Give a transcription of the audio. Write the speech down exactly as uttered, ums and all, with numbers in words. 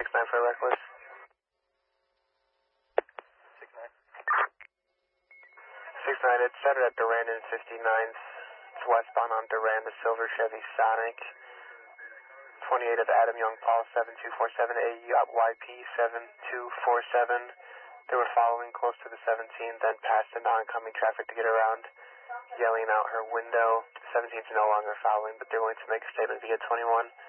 nine for reckless. six nine. six nine, it started at Durand and fifty-ninth. It's westbound on Durand, the silver Chevy Sonic. twenty-eight of Adam Young Paul, seven two four seven, A Y P seven two four seven. They were following close to the seventeen, then passed into oncoming traffic to get around, yelling out her window. The seventeen's no longer following, but they're willing to make a statement via twenty-one.